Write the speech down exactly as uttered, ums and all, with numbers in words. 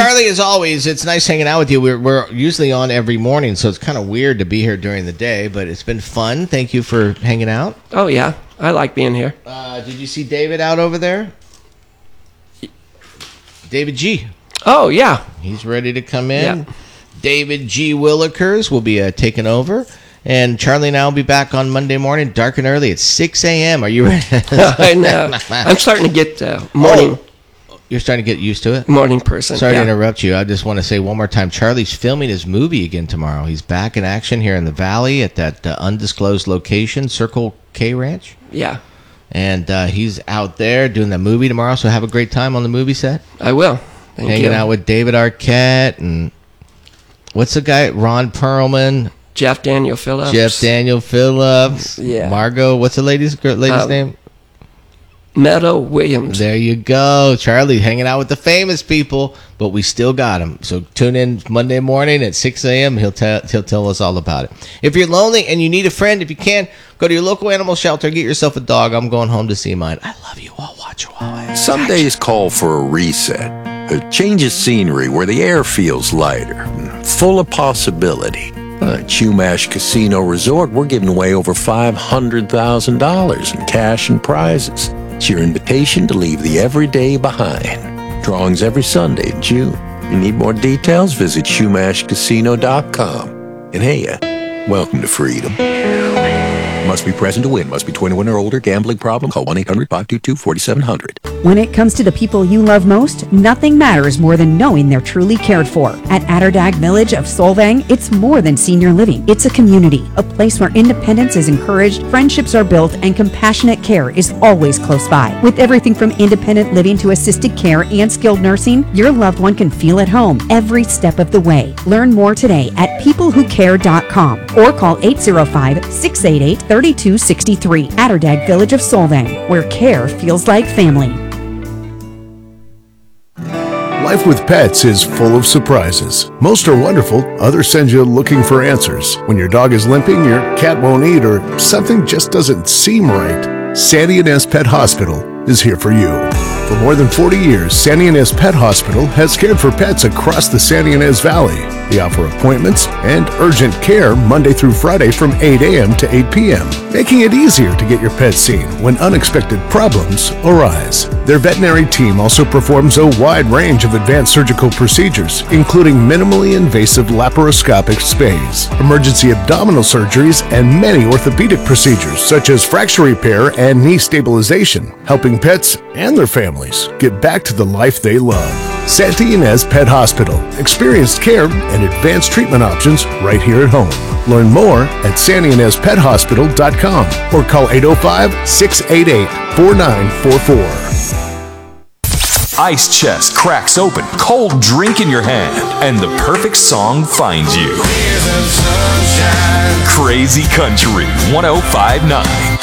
Charlie, as always, it's nice hanging out with you. We're, we're usually on every morning, so it's kind of weird to be here during the day, but it's been fun. Thank you for hanging out. Oh, yeah. I like being here. Uh, did you see David out over there? David G. Oh, yeah. He's ready to come in. Yeah. David G. Willikers will be uh, taking over. And Charlie and I will be back on Monday morning, dark and early at six a.m. Are you ready? I know. I'm starting to get uh, morning. Oh, you're starting to get used to it? Morning person. Sorry yeah. to interrupt you. I just want to say one more time, Charlie's filming his movie again tomorrow. He's back in action here in the Valley at that uh, undisclosed location, Circle K Ranch. Yeah. And uh, he's out there doing the movie tomorrow, so have a great time on the movie set. I will. Thank Hanging you. out with David Arquette and what's the guy? Ron Perlman. Jeff Daniel Phillips. Jeff Daniel Phillips. Yeah. Margot. What's the lady's lady's Um, name? Meadow Williams. There you go. Charlie hanging out with the famous people, but we still got him. So tune in Monday morning at six a.m. He'll, tell he'll tell us all about it. If you're lonely and you need a friend, if you can, go to your local animal shelter, get yourself a dog. I'm going home to see mine. I love you all. Watch Chihuahua. Some days call for a reset, a change of scenery where the air feels lighter, and full of possibility. At Chumash Casino Resort, we're giving away over five hundred thousand dollars in cash and prizes. It's your invitation to leave the everyday behind. Drawings every Sunday in June. You need more details? Visit Chumash Casino dot com. And hey, uh, welcome to freedom. Must be present to win. Must be twenty-one or older. Gambling problem? Call one eight hundred five two two four seven zero zero. When it comes to the people you love most, nothing matters more than knowing they're truly cared for. At Atterdag Village of Solvang, it's more than senior living. It's a community, a place where independence is encouraged, friendships are built, and compassionate care is always close by. With everything from independent living to assisted care and skilled nursing, your loved one can feel at home every step of the way. Learn more today at people who care dot com or call eight zero five, six eight eight, three two six three. Atterdag Village of Solvang, where care feels like family. Life with pets is full of surprises. Most are wonderful, others send you looking for answers. When your dog is limping, your cat won't eat, or something just doesn't seem right, Sandy Inez Pet Hospital is here for you. For more than forty years, Sandy Inez Pet Hospital has cared for pets across the Sandy Inez Valley. They offer appointments and urgent care Monday through Friday from eight a.m. to eight p.m., making it easier to get your pet seen when unexpected problems arise. Their veterinary team also performs a wide range of advanced surgical procedures, including minimally invasive laparoscopic spays, emergency abdominal surgeries, and many orthopedic procedures such as fracture repair and knee stabilization, helping pets and their families get back to the life they love. Sandy Inez Pet Hospital. Experienced care and advanced treatment options right here at home. Learn more at sandy inez pet hospital dot com or call eight oh five, six eight eight, four nine four four. Ice chest cracks open, cold drink in your hand, and the perfect song finds you. Crazy Country one oh five point nine.